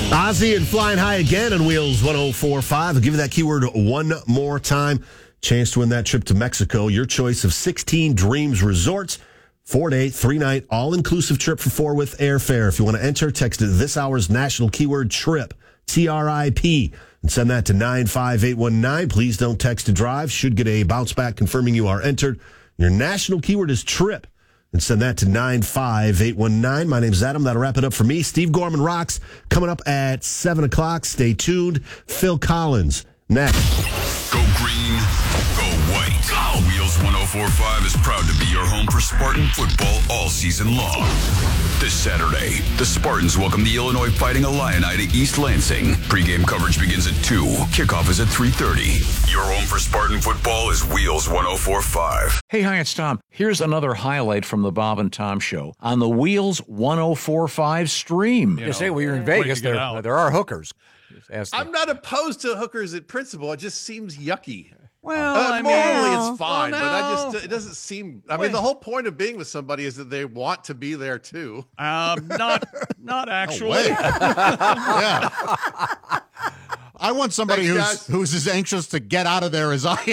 Ozzy and Flying High again on Wheels 104.5. I'll give you that keyword one more time. Chance to win that trip to Mexico. Your choice of 16 Dreams Resorts. 4-day, 3-night, all-inclusive trip for 4 with airfare. If you want to enter, text this hour's national keyword TRIP, T-R-I-P, and send that to 95819. Please don't text to drive. Should get a bounce back confirming you are entered. Your national keyword is TRIP, and send that to 95819. My name's Adam. That'll wrap it up for me. Steve Gorman rocks coming up at 7 o'clock. Stay tuned. Phil Collins next. Go green, go white. Go! Wheels 104.5 is proud to be your home for Spartan football all season long. This Saturday, the Spartans welcome the Illinois Fighting Illini to East Lansing. Pre-game coverage begins at 2. Kickoff is at 3:30. Your home for Spartan football is Wheels 104.5. Hey, hi, it's Tom. Here's another highlight from the Bob and Tom Show on the Wheels 104.5 stream. You say, well, you're in Vegas. There are hookers. I'm not opposed to hookers in principle. It just seems yucky. Well, morally it's fine, but it doesn't seem. I mean, the whole point of being with somebody is that they want to be there too. Not actually. Yeah. I want somebody who's as anxious to get out of there as I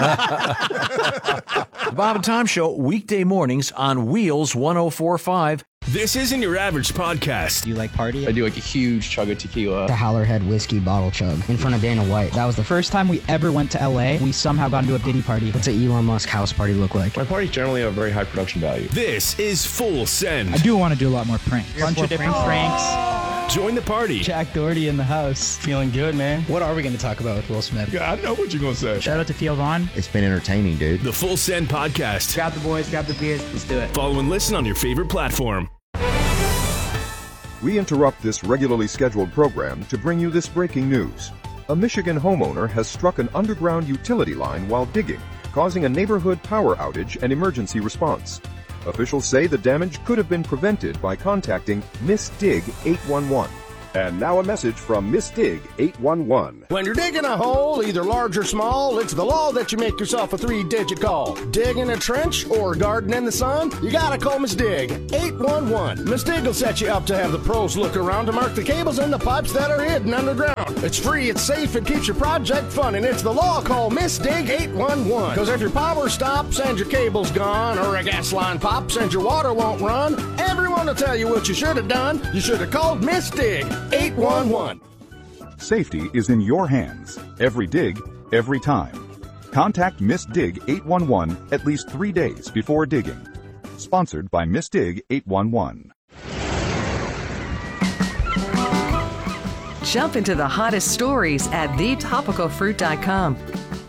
am. The Bob and Tom Show, weekday mornings on Wheels 104.5. This isn't your average podcast. Do you like party? I do like a huge chug of tequila. The Howlerhead whiskey bottle chug in front of Dana White. That was the first time we ever went to LA. We somehow got into a Diddy party. What's an Elon Musk house party look like? My parties generally have very high production value. This is Full Send. I do want to do a lot more pranks. Bunch of different pranks. Join the party. Jack Doherty in the house. Feeling good, man. What are we going to talk about with Will Smith? Yeah, I know what you're going to say. Shout out to Theo Vaughn. It's been entertaining, dude. The Full Send podcast. Grab the boys, grab the beers. Let's do it. Follow and listen on your favorite platform. We interrupt this regularly scheduled program to bring you this breaking news. A Michigan homeowner has struck an underground utility line while digging, causing a neighborhood power outage and emergency response. Officials say the damage could have been prevented by contacting Miss Dig 811. And now a message from Miss Dig 811. When you're digging a hole, either large or small, it's the law that you make yourself a 3-digit call. Digging a trench or garden in the sun, you gotta call Miss Dig 811. Miss Dig will set you up to have the pros look around to mark the cables and the pipes that are hidden underground. It's free, it's safe, it keeps your project fun, and it's the law. Call Miss Dig 811. Because if your power stops and your cable's gone, or a gas line pops and your water won't run, everyone will tell you what you should have done. You should have called Miss Dig 811. Safety is in your hands. Every dig, every time. Contact Miss Dig 811 at least 3 days before digging. Sponsored by Miss Dig 811. Jump into the hottest stories at thetopicalfruit.com.